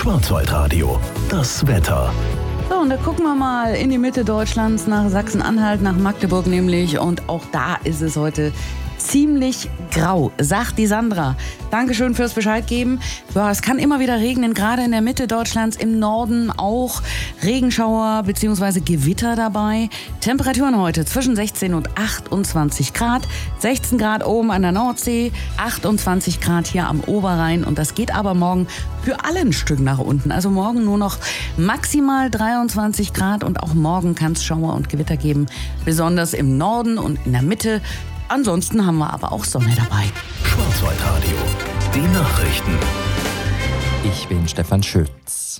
Schwarzwaldradio, das Wetter. So, und da gucken wir mal in die Mitte Deutschlands, nach Sachsen-Anhalt, nach Magdeburg nämlich. Und auch da ist es heute ziemlich grau, sagt die Sandra. Dankeschön fürs Bescheid geben. Ja, es kann immer wieder regnen, gerade in der Mitte Deutschlands, im Norden auch Regenschauer bzw. Gewitter dabei. Temperaturen heute zwischen 16 und 28 Grad. 16 Grad oben an der Nordsee, 28 Grad hier am Oberrhein. Und das geht aber morgen für alle ein Stück nach unten. Also morgen nur noch maximal 23 Grad und auch morgen kann es Schauer und Gewitter geben. Besonders im Norden und in der Mitte. Ansonsten haben wir aber auch Sonne dabei. Schwarzwaldradio, die Nachrichten. Ich bin Stefan Schütz.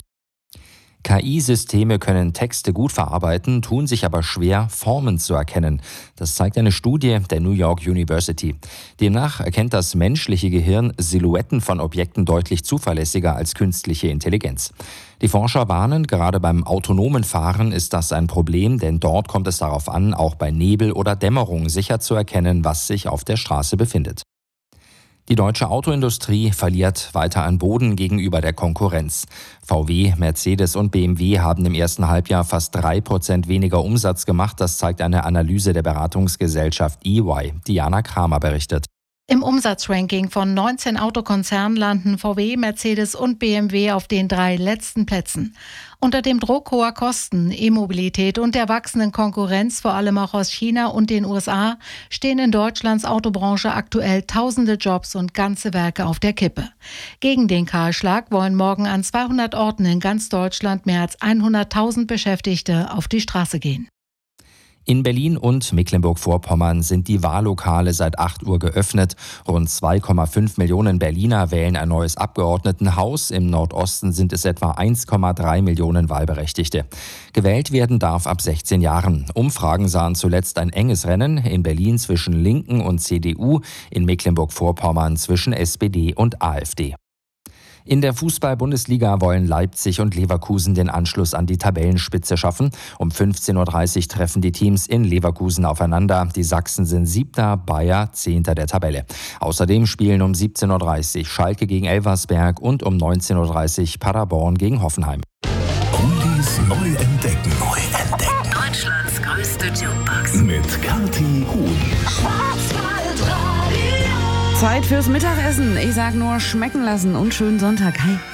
KI-Systeme können Texte gut verarbeiten, tun sich aber schwer, Formen zu erkennen. Das zeigt eine Studie der New York University. Demnach erkennt das menschliche Gehirn Silhouetten von Objekten deutlich zuverlässiger als künstliche Intelligenz. Die Forscher warnen, gerade beim autonomen Fahren ist das ein Problem, denn dort kommt es darauf an, auch bei Nebel oder Dämmerung sicher zu erkennen, was sich auf der Straße befindet. Die deutsche Autoindustrie verliert weiter an Boden gegenüber der Konkurrenz. VW, Mercedes und BMW haben im ersten Halbjahr fast 3% weniger Umsatz gemacht. Das zeigt eine Analyse der Beratungsgesellschaft EY. Diana Kramer berichtet. Im Umsatzranking von 19 Autokonzernen landen VW, Mercedes und BMW auf den 3 letzten Plätzen. Unter dem Druck hoher Kosten, E-Mobilität und der wachsenden Konkurrenz, vor allem auch aus China und den USA, stehen in Deutschlands Autobranche aktuell tausende Jobs und ganze Werke auf der Kippe. Gegen den Kahlschlag wollen morgen an 200 Orten in ganz Deutschland mehr als 100.000 Beschäftigte auf die Straße gehen. In Berlin und Mecklenburg-Vorpommern sind die Wahllokale seit 8 Uhr geöffnet. Rund 2,5 Millionen Berliner wählen ein neues Abgeordnetenhaus. Im Nordosten sind es etwa 1,3 Millionen Wahlberechtigte. Gewählt werden darf ab 16 Jahren. Umfragen sahen zuletzt ein enges Rennen. In Berlin zwischen Linken und CDU, in Mecklenburg-Vorpommern zwischen SPD und AfD. In der Fußball-Bundesliga wollen Leipzig und Leverkusen den Anschluss an die Tabellenspitze schaffen. Um 15.30 Uhr treffen die Teams in Leverkusen aufeinander. Die Sachsen sind 7., Bayer 10. der Tabelle. Außerdem spielen um 17.30 Uhr Schalke gegen Elversberg und um 19.30 Uhr Paderborn gegen Hoffenheim. Oldies neu entdecken. Deutschlands größte Jukebox. Mit Kathi Huhn. Zeit fürs Mittagessen. Ich sag nur schmecken lassen und schönen Sonntag. Hi.